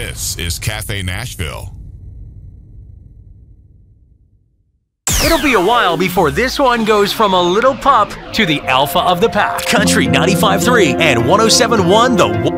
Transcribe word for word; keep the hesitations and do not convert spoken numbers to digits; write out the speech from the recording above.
This is Cafe Nashville. It'll be a while before this one goes from a little pup to the alpha of the pack. Country ninety-five point three and one oh seven point one The